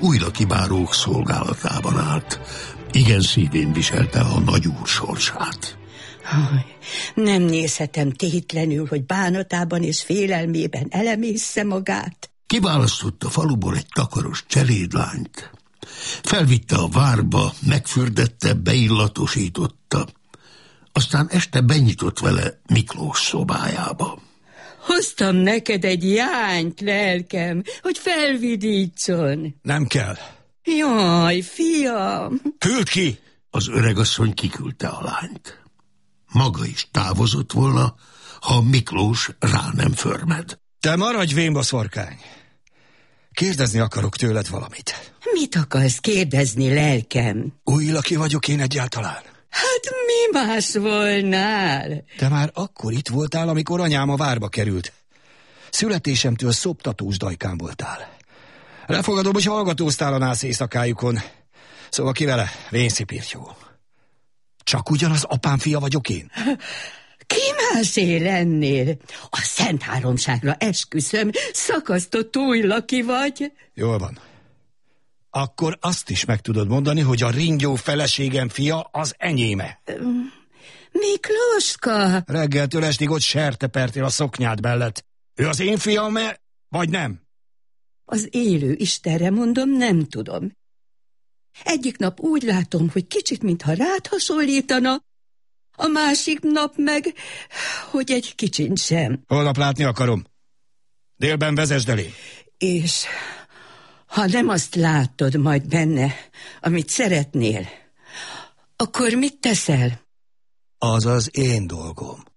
újlakibárók szolgálatában állt. Igen szívén viselte a nagyúr sorsát. Nem nézhetem tétlenül, hogy bánatában és félelmében elemészze magát. Kiválasztott a faluból egy takaros cselédlányt. Felvitte a várba, megfürdette, beillatosította. Aztán este benyitott vele Miklós szobájába. Hoztam neked egy jányt, lelkem, hogy felvidítson. Nem kell. Jaj, fiam! Küld ki! Az öregasszony kiküldte a lányt. Maga is távozott volna, ha Miklós rá nem förmed. Te maradj vénbaszorkány! Kérdezni akarok tőled valamit. Mit akarsz kérdezni, lelkem? Újlaki vagyok én egyáltalán? Hát mi más volnál? Te már akkor itt voltál, amikor anyám a várba került. Születésemtől szoptatós dajkám voltál. Lefogadom, hogy hallgatóztál a nász éjszakájukon. Szóval ki vele? Vénszipirtyó. Csak ugyanaz apám fia vagyok én? Ki másé lennél? A Szent Háromságra esküszöm, szakasztott Újlaki vagy. Jól van. Akkor azt is meg tudod mondani, hogy a ringyó feleségem fia az enyéme. Miklóska! Reggeltől estig ott sertepertél a szoknyád mellett. Ő az én fiam-e, vagy nem? Az élő Istenre mondom, nem tudom. Egyik nap úgy látom, hogy kicsit, mintha rád hasonlítana, a másik nap meg, hogy egy kicsit sem. Holnap látni akarom. Délben vezesd elé. És ha nem azt látod majd benne, amit szeretnél, akkor mit teszel? Az az én dolgom.